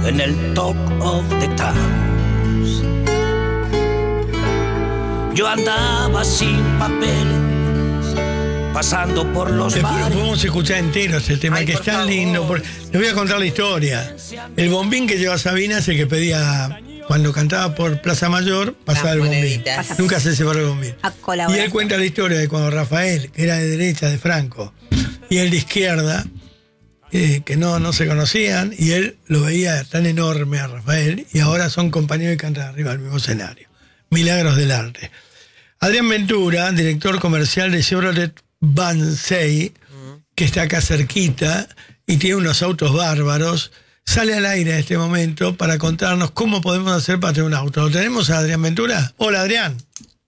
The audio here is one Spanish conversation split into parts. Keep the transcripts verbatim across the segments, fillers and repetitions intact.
en el Talk of the Towns. Yo andaba sin papeles, pasando por los Después bares. lo podemos escuchar entero ese tema, Ay, que por es tan favor. lindo. Por... Les voy a contar la historia. El bombín que lleva Sabina es el que pedía, cuando cantaba por Plaza Mayor, pasaba Las el bombín. moneditas. Nunca se separó el bombín. A colaborar. Y él cuenta la historia de cuando Rafael, que era de derecha, de Franco, y él de izquierda, eh, que no, no se conocían, y él lo veía tan enorme a Rafael, y ahora son compañeros y cantan arriba del mismo escenario. Milagros del arte. Adrián Ventura, director comercial de Chevrolet Banzai, que está acá cerquita y tiene unos autos bárbaros, sale al aire en este momento para contarnos cómo podemos hacer para tener un auto. ¿Lo tenemos a Adrián Ventura? Hola, Adrián.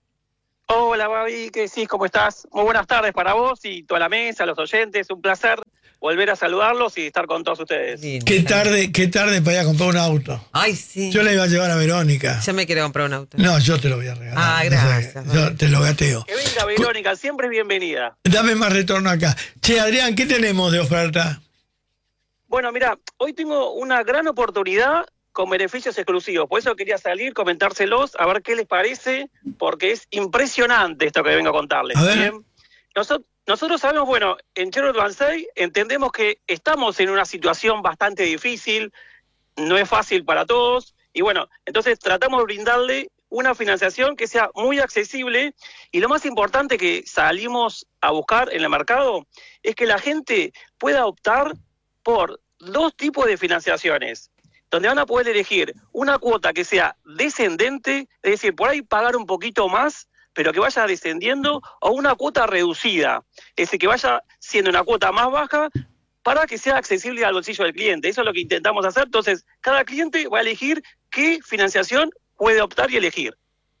Hola, Babi, ¿qué decís? ¿Cómo estás? Muy buenas tardes para vos y toda la mesa, los oyentes. Un placer volver a saludarlos y estar con todos ustedes. Lindo. Qué tarde, qué tarde para ir a comprar un auto. Ay, sí. Yo le iba a llevar a Verónica. Yo me quiero comprar un auto. No, yo te lo voy a regalar. Ah, O sea, gracias. yo te lo gateo. Que venga Verónica, siempre es bienvenida. Dame más retorno acá. Che, Adrián, ¿qué tenemos de oferta? Bueno, mira, hoy tengo una gran oportunidad con beneficios exclusivos. Por eso quería salir, comentárselos, a ver qué les parece, porque es impresionante esto que vengo a contarles. A ver. ¿Bien? Nosotros, nosotros sabemos, bueno, en Chevrolet Banzai entendemos que estamos en una situación bastante difícil, no es fácil para todos, y bueno, entonces tratamos de brindarle una financiación que sea muy accesible, y lo más importante que salimos a buscar en el mercado es que la gente pueda optar por dos tipos de financiaciones, donde van a poder elegir una cuota que sea descendente, es decir, por ahí pagar un poquito más, pero que vaya descendiendo, o una cuota reducida, es decir, que vaya siendo una cuota más baja para que sea accesible al bolsillo del cliente. Eso es lo que intentamos hacer. Entonces, cada cliente va a elegir qué financiación puede optar y elegir.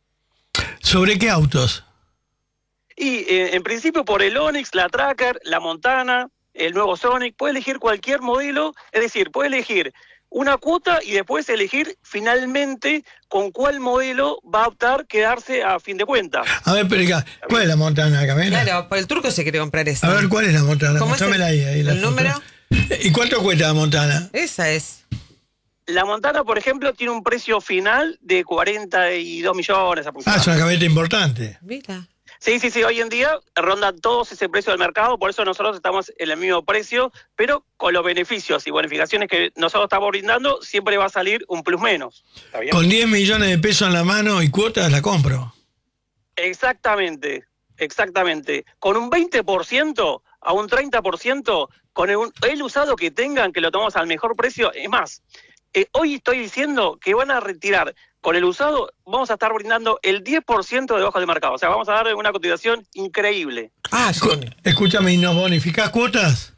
¿Sobre qué autos? Y eh, en principio por el Onix, la Tracker, la Montana, el nuevo Sonic, puede elegir cualquier modelo, es decir, puede elegir una cuota y después elegir finalmente con cuál modelo va a optar quedarse a fin de cuentas. A ver, pero acá, ¿cuál es la Montana, Camila? Claro, por el turco se quiere comprar esa. A ver, ¿cuál es la Montana? ¿Cómo es el- Mostrámela ahí, ahí la el foto. número? ¿Y cuánto cuesta la Montana? Esa es. La Montana, por ejemplo, tiene un precio final de cuarenta y dos millones Ah, es aproximadamente. una camioneta importante. Mira. Sí, sí, sí, hoy en día rondan todos ese precio del mercado, por eso nosotros estamos en el mismo precio, pero con los beneficios y bonificaciones que nosotros estamos brindando, siempre va a salir un plus menos. ¿Está bien? Con diez millones de pesos en la mano y cuotas la compro. Exactamente, exactamente. Con un veinte por ciento a un treinta por ciento, con el, el usado que tengan, que lo tomamos al mejor precio, es más, eh, hoy estoy diciendo que van a retirar, con el usado vamos a estar brindando el diez por ciento debajo del mercado, o sea, vamos a dar una cotización increíble. Ah, Co- yo- Escúchame, ¿y nos bonificás cuotas?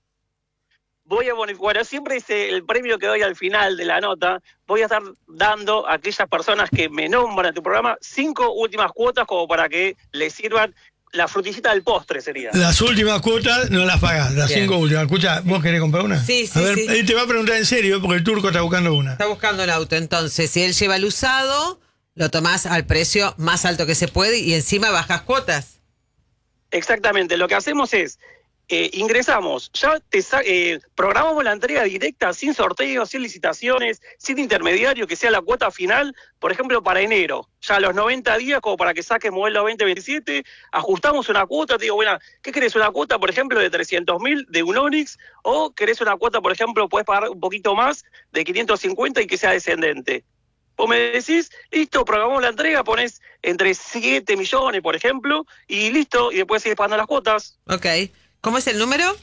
Voy a bonificar, bueno, siempre es el premio que doy al final de la nota, voy a estar dando a aquellas personas que me nombran en tu programa cinco últimas cuotas como para que les sirvan la frutillita del postre, sería. Las últimas cuotas no las pagás, las Bien. cinco últimas. Escucha, ¿vos querés comprar una? Sí, sí, A ver, sí. él te va a preguntar en serio porque el turco está buscando una. Está buscando el auto. Entonces, si él lleva el usado, lo tomás al precio más alto que se puede y encima bajas cuotas. Exactamente, lo que hacemos es, eh, ingresamos, ya te sa- eh, programamos la entrega directa, sin sorteos, sin licitaciones, sin intermediario, que sea la cuota final, por ejemplo, para enero, ya a los noventa días, como para que saques modelo veinte veintisiete, ajustamos una cuota, te digo, bueno, ¿qué querés? ¿Una cuota, por ejemplo, de trescientos mil de un Onix? ¿O querés una cuota, por ejemplo, puedes pagar un poquito más, de quinientos cincuenta y que sea descendente? Vos me decís, listo, programamos la entrega, pones entre siete millones, por ejemplo, y listo, y después sigues pagando las cuotas. Ok. ¿Cómo es el número?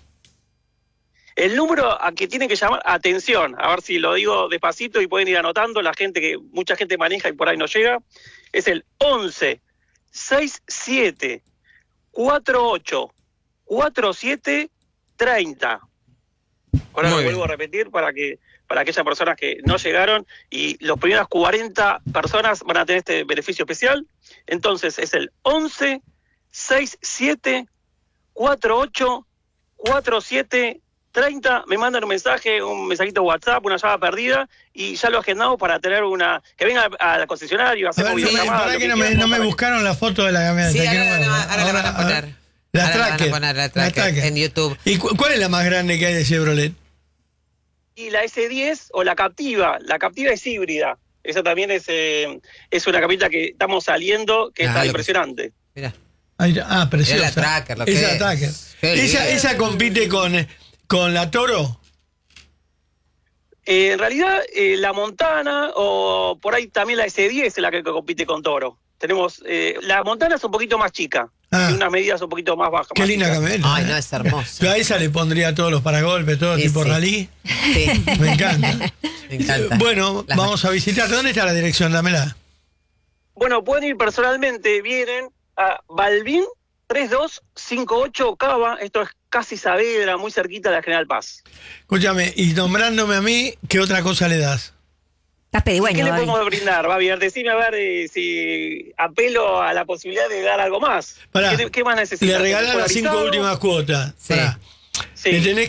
El número a que tienen que llamar, atención, a ver si lo digo despacito y pueden ir anotando, la gente que mucha gente maneja y por ahí no llega, es el once sesenta y siete cuarenta y ocho cuarenta y siete treinta. Ahora Muy lo bien. vuelvo a repetir para que para aquellas personas que no llegaron y las primeras cuarenta personas van a tener este beneficio especial. Entonces es el once sesenta y siete cuarenta y ocho cuarenta y siete treinta. Me mandan un mensaje, un mensajito WhatsApp, una llamada perdida y ya lo agendamos para tener una... Que venga al concesionario, A hacemos ver, sí, videollamada, pará lo que que no me, quieran, no me para que- buscaron la foto de la camioneta. Sí, que ahora, no me- la- ahora la van a ahora, poner. La Ahora la van a Tracker. poner la Tracker en YouTube. ¿Y cu- cuál es la más grande que hay de Chevrolet? y la ese diez o la Captiva. La Captiva es híbrida. Esa también es, eh, es una camioneta que estamos saliendo, que Ah, está lo que- impresionante. Mira. Ahí- ah, preciosa. Es la Tracker, lo que Esa es. Tracker. Qué Esa, lindo. esa compite con, con la Toro. Eh, en realidad, eh, la Montana o por ahí también la ese diez es la que compite con Toro. Tenemos, eh, la Montana es un poquito más chica, Ah. tiene unas medidas un poquito más bajas. Qué más linda chicas. camioneta. Ay, ¿eh? no, es hermosa. Yo a esa le pondría todos los paragolpes, todo Sí, tipo sí. rally. Sí, Me encanta. me encanta. Bueno, Las- vamos a visitar. ¿Dónde está la dirección? Dámela. Bueno, pueden ir personalmente, vienen a Balbín tres dos cinco ocho Cava, esto es casi Saavedra, muy cerquita de la General Paz. Escúchame, y nombrándome a mí, ¿qué otra cosa le das? Estás ¿Qué pedigüeño, le Gaby. podemos brindar, Babi? Decime a ver eh, si apelo a la posibilidad de dar algo más. Pará, ¿Qué, qué más necesitas? le regalás las cinco ¿Polarizado? últimas cuotas. Sí. Pará. Sí. Le tenés